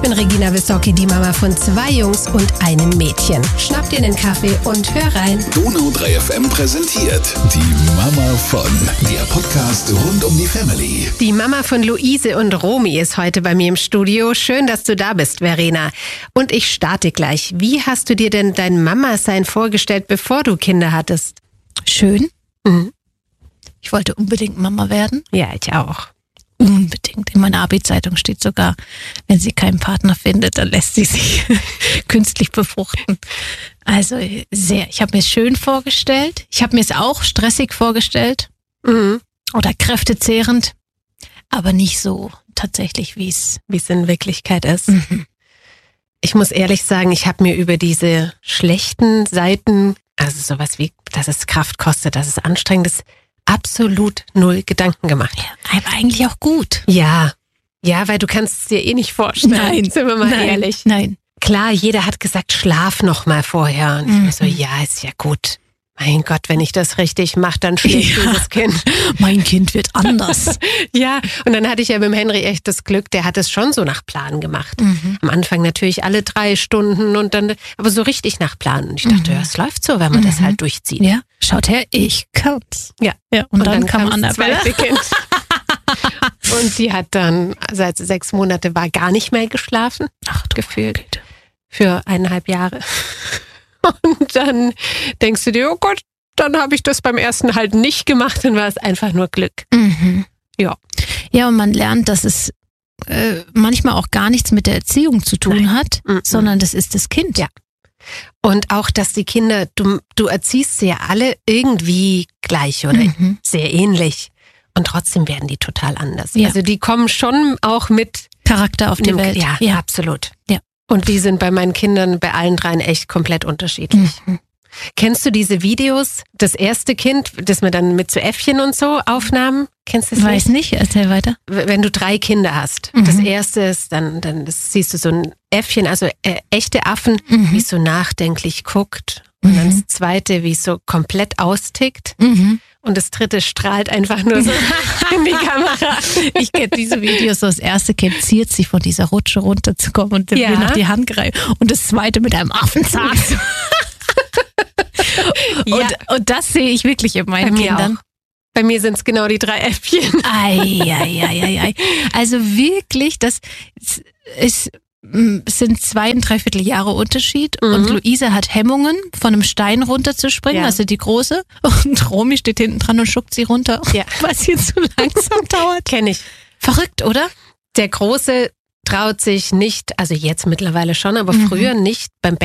Ich bin Regina Wissocki, die Mama von 2 Jungs und einem Mädchen. Schnapp dir einen Kaffee und hör rein. Donau 3 FM präsentiert die Mama von, der Podcast rund um die Family. Die Mama von Luise und Romy ist heute bei mir im Studio. Schön, dass du da bist, Verena. Und ich starte gleich. Wie hast du dir denn dein Mama-Sein vorgestellt, bevor du Kinder hattest? Schön. Ich wollte unbedingt Mama werden. Ja, ich auch. Unbedingt. In meiner Abi-Zeitung steht sogar, wenn sie keinen Partner findet, dann lässt sie sich künstlich befruchten. Also sehr. Ich habe mir es schön vorgestellt. Ich habe mir es auch stressig vorgestellt. Oder kräftezehrend. Aber nicht so tatsächlich, wie es in Wirklichkeit ist. Ich muss ehrlich sagen, ich habe mir über diese schlechten Seiten, also sowas wie, dass es Kraft kostet, dass es anstrengend ist, absolut 0 Gedanken gemacht. Ja, aber eigentlich auch gut. Ja, weil du kannst es dir eh nicht vorstellen. Nein. Sind wir mal ehrlich. Nein. Klar, jeder hat gesagt, schlaf noch mal vorher. Und ich mir so, ja, ist ja gut. Mein Gott, wenn ich das richtig mache, dann schläft dieses Kind. Mein Kind wird anders. Ja, und dann hatte ich ja mit dem Henry echt das Glück, der hat es schon so nach Plan gemacht. Am Anfang natürlich alle 3 Stunden und dann, aber so richtig nach Plan. Und ich dachte, ja, es läuft so, wenn man das halt durchzieht. Ja, schaut her, ich kann's. Ja, und dann kam das zweite Kind. Und die hat dann, seit 6 Monate war gar nicht mehr geschlafen. Ach, gefühlt. Für 1,5 Jahre. Und dann denkst du dir, oh Gott, dann habe ich das beim ersten halt nicht gemacht, dann war es einfach nur Glück. Ja. Ja, und man lernt, dass es manchmal auch gar nichts mit der Erziehung zu tun hat, sondern das ist das Kind. Ja. Und auch, dass die Kinder, du erziehst sie ja alle irgendwie gleich oder sehr ähnlich. Und trotzdem werden die total anders. Ja. Also die kommen schon auch mit Charakter auf die Welt. Ja, absolut. Ja. Und die sind bei meinen Kindern, bei allen 3 echt komplett unterschiedlich. Kennst du diese Videos? Das erste Kind, das wir dann mit so Äffchen und so aufnahmen? Kennst du das? Weiß nicht, erzähl weiter. Wenn du 3 Kinder hast. Das erste ist, dann siehst du so ein Äffchen, also echte Affen, wie es so nachdenklich guckt. Und dann das zweite, wie es so komplett austickt. Und das dritte strahlt einfach nur so in die Kamera. Ich kenne diese Videos, so das erste Kind ziert sich von dieser Rutsche runterzukommen und will noch die Hand greifen. Und das zweite mit einem Affenzahn. Und das sehe ich wirklich in meinen Kindern. Auch. Bei mir sind es genau die 3 Äffchen. Ei. Also wirklich, es sind 2 3/4 Jahre Unterschied und Luise hat Hemmungen, von einem Stein runterzuspringen, also die große, und Romy steht hinten dran und schuckt sie runter, was hier zu langsam dauert. Kenn ich. Verrückt, oder? Der Große traut sich nicht, also jetzt mittlerweile schon, aber früher nicht beim